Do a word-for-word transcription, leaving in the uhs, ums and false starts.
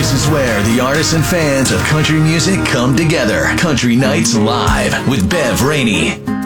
This is where the artists and fans of country music come together. Country Nights Live with Bev Rainey.